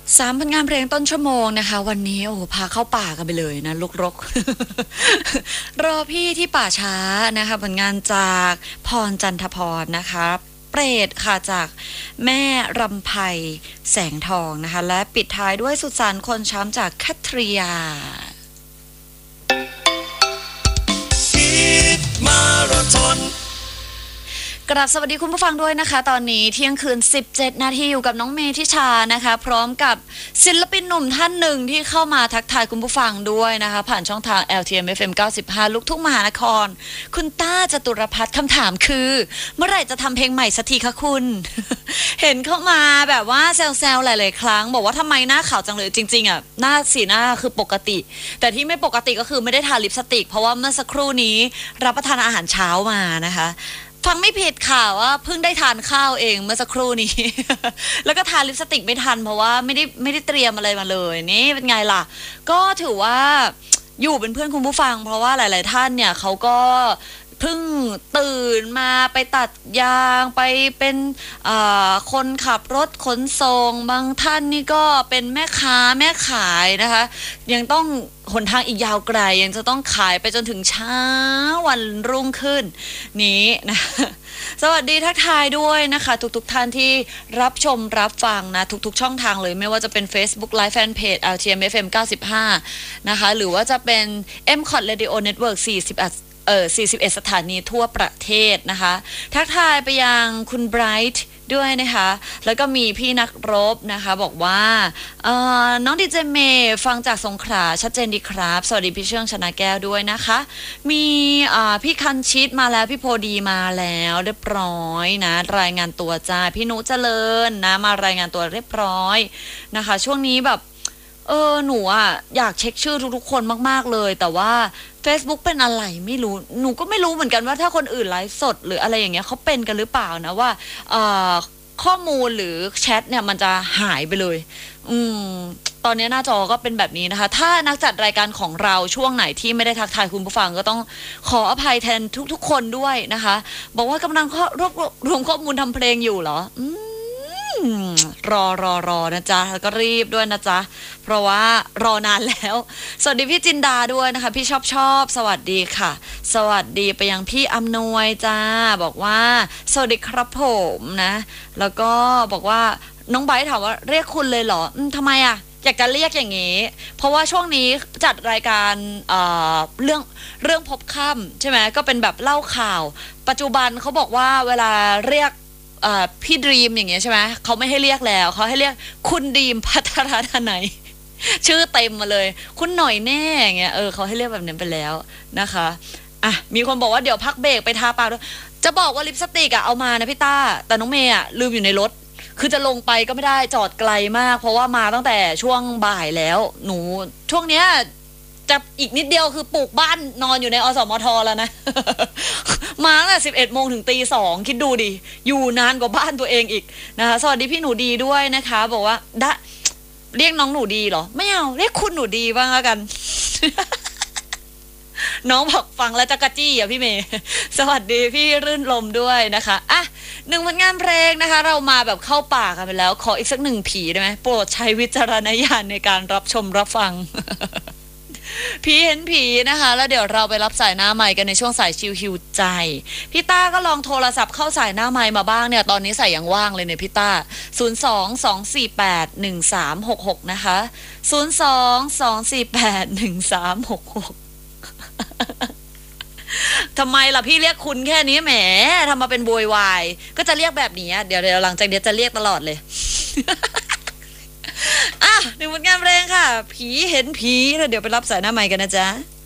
3 ผลงานเพลงต้นชั่วโมงนะคะวันนี้โอ้โหพาเข้าป่ากันไปเลยนะลุกรก รอพี่ที่ป่าช้านะคะผลงานจากพรจันทพรนะคะเปรตค่ะจากแม่รำไพแสงทองนะคะและปิดท้ายด้วยสุสานคนช้ำจากแคทริยามาราธอนกราบสวัสดีคุณผู้ฟังด้วยนะคะตอนนี้เที่ยงคืน17 นาทีอยู่กับน้องเมธิชานะคะพร้อมกับศิลปินหนุ่มท่านหนึ่งที่เข้ามาทักทายคุณผู้ฟังด้วยนะคะผ่านช่องทาง LTM FM 95 ลูกทุ่งมหานครคุณต้าจตุรพัฒน์คำถามคือเมื่อไหร่จะทำเพลงใหม่สักทีคะคุณ เห็นเข้ามาแบบว่าแซวๆหลายๆครั้งบอกว่าทำไมหน้าขาวจังเลยจริงๆอ่ะสีหน้าคือปกติแต่ที่ไม่ปกติก็คือไม่ได้ทาลิปสติกเพราะว่าเมื่อสักครู่นี้รับประทานอาหารเช้ามานะคะฟังไม่ผิดค่ะว่าเพิ่งได้ทานข้าวเองเมื่อสักครู่นี้ แล้วก็ทาลิปสติกไม่ทันเพราะว่าไม่ได้เตรียมอะไรมาเลยนี่เป็นไงล่ะก็ถือว่าอยู่เป็นเพื่อนคุณผู้ฟังเพราะว่าหลายๆท่านเนี่ยเขาก็เพิ่งตื่นมาไปตัดยางไปเป็นคนขับรถขนส่งบางท่านนี่ก็เป็นแม่ค้าแม่ขายนะคะยังต้องหนทางอีกยาวไกลยังจะต้องขายไปจนถึงเช้าวันรุ่งขึ้นนี้นะสวัสดีทักทายด้วยนะคะทุกท่านที่รับชมรับฟังนะทุกช่องทางเลยไม่ว่าจะเป็น Facebook Live Fanpage LTM FM 95นะคะหรือว่าจะเป็น MCOT Radio Network 41 สถานีทั่วประเทศนะคะทักทายไปยังคุณไบรท์ด้วยนะคะแล้วก็มีพี่นักรบนะคะบอกว่าน้องดีเจเมย์ฟังจากสงขลาชัดเจนดีครับสวัสดีพี่เชื่องชนะแก้วด้วยนะคะมีพี่คันชิดมาแล้วพี่โพดีมาแล้วเรียบร้อยนะรายงานตัวจ้าพี่นุเจริญนะมารายงานตัวเรียบร้อยนะคะช่วงนี้แบบหนูอ่ะอยากเช็คชื่อทุกๆคนมากๆเลยแต่ว่า Facebook เป็นอะไรไม่รู้หนูก็ไม่รู้เหมือนกันว่าถ้าคนอื่นไลฟ์สดหรืออะไรอย่างเงี้ยเขาเป็นกันหรือเปล่านะว่าข้อมูลหรือแชทเนี่ยมันจะหายไปเลยตอนนี้หน้าจอก็เป็นแบบนี้นะคะถ้านักจัดรายการของเราช่วงไหนที่ไม่ได้ทักทายคุณผู้ฟังก็ต้องขออภัยแทนทุกๆคนด้วยนะคะบอกว่ากำลังรวบรวมข้อมูลทำเพลงอยู่เหรอรอนะจ๊ะแล้วก็รีบด้วยนะจ๊ะเพราะว่ารอนานแล้วสวัสดีพี่จินดาด้วยนะคะพี่ชอบสวัสดีค่ะสวัสดีไปยังพี่อำนวยจ้าบอกว่าสวัสดีครับผมนะแล้วก็บอกว่าน้องไบร์ทถามว่าเรียกคุณเลยเหรอทำไมอ่ะอยากจะเรียกอย่างนี้เพราะว่าช่วงนี้จัดรายการเรื่องพบค่ำใช่ไหมก็เป็นแบบเล่าข่าวปัจจุบันเขาบอกว่าเวลาเรียกพี่ดรีมอย่างเงี้ยใช่ไหมเขาไม่ให้เรียกแล้วเขาให้เรียกคุณดรีมภัทรทนัยชื่อเต็มมาเลยคุณหน่อยแน่อย่างเงี้ยเขาให้เรียกแบบนั้นไปแล้วนะคะอ่ะมีคนบอกว่าเดี๋ยวพักเบรกไปทาปากด้วยจะบอกว่าลิปสติกเอามานะพี่ต้าแต่น้องเมย์ลืมอยู่ในรถคือจะลงไปก็ไม่ได้จอดไกลมากเพราะว่ามาตั้งแต่ช่วงบ่ายแล้วหนูช่วงเนี้ยจะอีกนิดเดียวคือปลูกบ้านนอนอยู่ในอสมทแล้วนะ มาตั้งแต่11 โมงถึงตี 2คิดดูดิอยู่นานกว่าบ้านตัวเองอีกนะคะสวัสดีพี่หนูดีด้วยนะคะบอกว่าเรียกน้องหนูดีเหรอไม่เอาเรียกคุณหนูดีบ้างแล้วกัน น้องบอกฟังแล้วจักรจี้อ่ะพี่เมย์สวัสดีพี่รื่นลมด้วยนะคะอ่ะ1 ผลงานเพลงนะคะเรามาแบบเข้าป่ากันไปแล้วขออีกสัก1 ผีได้ไหมโปรดใช้วิจารณญาณในการรับชมรับฟัง ผีเห็นผีนะคะแล้วเดี๋ยวเราไปรับสายหน้าไมค์กันในช่วงสายชิวฮิวใจพี่ต้าก็ลองโทรศัพท์เข้าสายหน้าไมค์มาบ้างเนี่ยตอนนี้สายยังว่างเลยเนี่ยพี่ต้า02-248-1366นะคะ02-248-1366ทำไมล่ะพี่เรียกคุณแค่นี้แหมทำมาเป็นโวยวายก็จะเรียกแบบนี้เดี๋ยวหลังจากเดี๋ยวจะเรียกตลอดเลย 1 ผลงานเพลงค่ะผีเห็นผีแล้วเดี๋ยวไปรับสายหน้าไมค์กันนะจ๊ะ